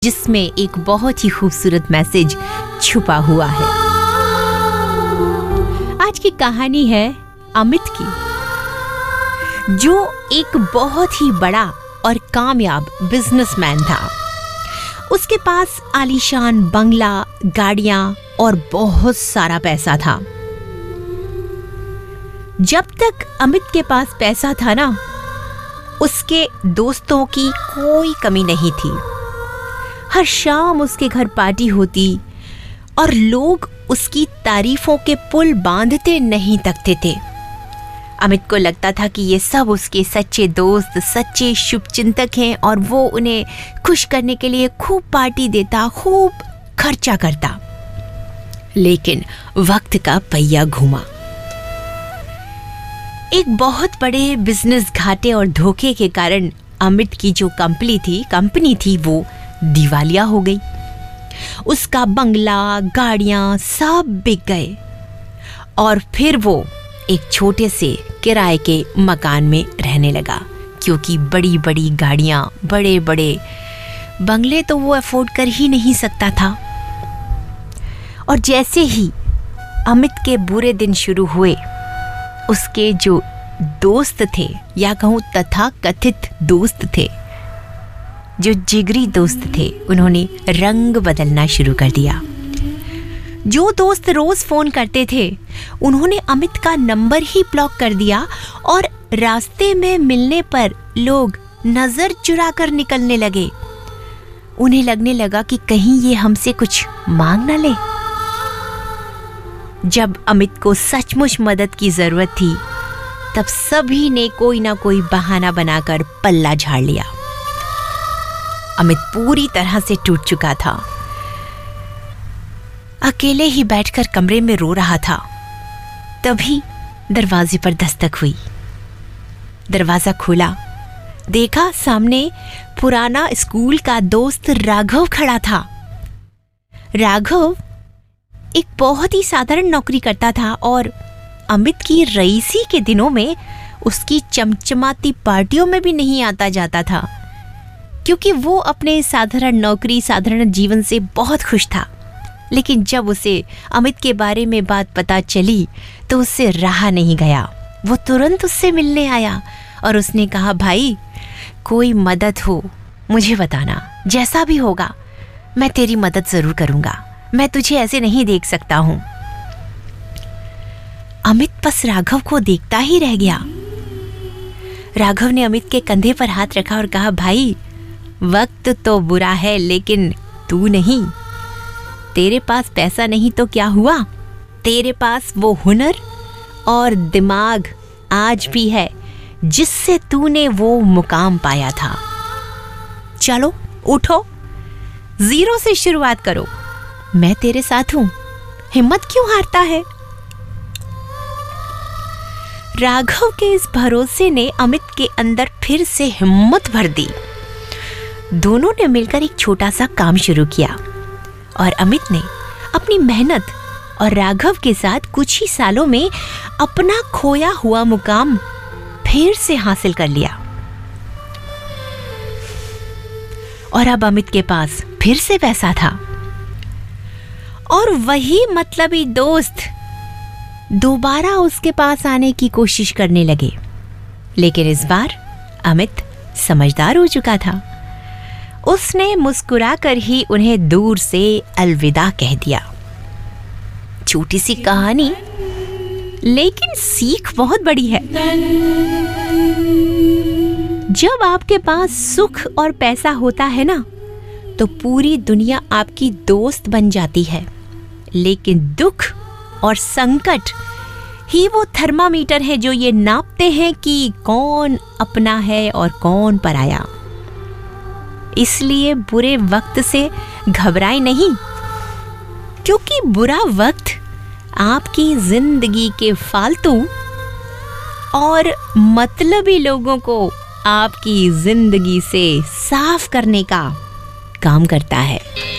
जिसमें एक बहुत ही खूबसूरत मैसेज छुपा हुआ है। आज की कहानी है अमित की, जो एक बहुत ही बड़ा और कामयाब बिजनेसमैन था। उसके पास आलीशान बंगला, गाड़ियां और बहुत सारा पैसा था। जब तक अमित के पास पैसा था ना, उसके दोस्तों की कोई कमी नहीं थी। हर शाम उसके घर पार्टी होती और लोग उसकी तारीफों के पुल बांधते नहीं थकते थे। अमित को लगता था कि ये सब उसके सच्चे दोस्त, सच्चे शुभचिंतक हैं और वो उन्हें खुश करने के लिए खूब पार्टी देता, खूब खर्चा करता। लेकिन वक्त का पहिया घूमा। एक बहुत बड़े बिजनेस घाटे और धोखे के कारण अमित की जो कंपनी थी वो दिवालिया हो गई। उसका बंगला, गाड़ियां सब बिक गए और फिर वो एक छोटे से किराए के मकान में रहने लगा, क्योंकि बड़ी बड़ी गाड़ियां, बड़े बड़े बंगले तो वो अफोर्ड कर ही नहीं सकता था। और जैसे ही अमित के बुरे दिन शुरू हुए, उसके जो दोस्त थे, या कहूं तथाकथित दोस्त थे, जो जिगरी दोस्त थे, उन्होंने रंग बदलना शुरू कर दिया। जो दोस्त रोज फोन करते थे, उन्होंने अमित का नंबर ही ब्लॉक कर दिया और रास्ते में मिलने पर लोग नजर चुरा कर निकलने लगे। उन्हें लगने लगा कि कहीं ये हमसे कुछ मांग ना ले। जब अमित को सचमुच मदद की जरूरत थी, तब सभी ने कोई ना कोई बहाना बनाकर पल्ला झाड़ लिया। अमित पूरी तरह से टूट चुका था। अकेले ही बैठकर कमरे में रो रहा था। तभी दरवाजे पर दस्तक हुई। दरवाजा खोला, देखा सामने पुराना स्कूल का दोस्त राघव खड़ा था। राघव एक बहुत ही साधारण नौकरी करता था और अमित की रईसी के दिनों में उसकी चमचमाती पार्टियों में भी नहीं आता जाता था, क्योंकि वो अपने साधारण नौकरी, साधारण जीवन से बहुत खुश था। लेकिन जब उसे अमित के बारे में बात पता चली तो उससे रहा नहीं गया। वो तुरंत उससे मिलने आया और उसने कहा, भाई कोई मदद हो मुझे बताना, जैसा भी होगा मैं तेरी मदद जरूर करूंगा, मैं तुझे ऐसे नहीं देख सकता हूं। अमित बस राघव को देखता ही रह गया। राघव ने अमित के कंधे पर हाथ रखा और कहा, भाई वक्त तो बुरा है, लेकिन तू नहीं। तेरे पास पैसा नहीं तो क्या हुआ, तेरे पास वो हुनर और दिमाग आज भी है जिससे तूने वो मुकाम पाया था। चलो उठो, जीरो से शुरुआत करो, मैं तेरे साथ हूं, हिम्मत क्यों हारता है। राघव के इस भरोसे ने अमित के अंदर फिर से हिम्मत भर दी। दोनों ने मिलकर एक छोटा सा काम शुरू किया और अमित ने अपनी मेहनत और राघव के साथ कुछ ही सालों में अपना खोया हुआ मुकाम फिर से हासिल कर लिया। और अब अमित के पास फिर से पैसा था और वही मतलबी दोस्त दोबारा उसके पास आने की कोशिश करने लगे। लेकिन इस बार अमित समझदार हो चुका था। उसने मुस्कुराकर ही उन्हें दूर से अलविदा कह दिया। छोटी सी कहानी, लेकिन सीख बहुत बड़ी है। जब आपके पास सुख और पैसा होता है ना, तो पूरी दुनिया आपकी दोस्त बन जाती है। लेकिन दुख और संकट ही वो थर्मामीटर है जो ये नापते हैं कि कौन अपना है और कौन पराया। इसलिए बुरे वक्त से घबराए नहीं, क्योंकि बुरा वक्त आपकी जिंदगी के फालतू और मतलबी लोगों को आपकी जिंदगी से साफ करने का काम करता है।